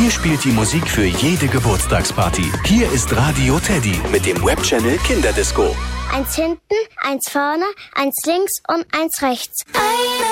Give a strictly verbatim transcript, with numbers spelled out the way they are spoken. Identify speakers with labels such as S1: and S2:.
S1: Hier spielt die Musik für jede Geburtstagsparty. Hier ist Radio Teddy mit dem Webchannel Kinderdisco.
S2: Eins hinten, eins vorne, eins links und eins rechts.